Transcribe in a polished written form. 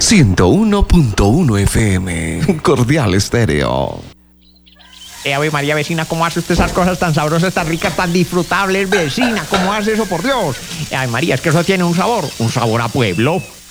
101.1 FM. Cordial Estéreo. Ave María, vecina, ¿cómo hace usted esas cosas tan sabrosas, tan ricas, tan disfrutables, vecina? ¿Cómo hace eso, por Dios? Ave María, es que eso tiene un sabor a pueblo.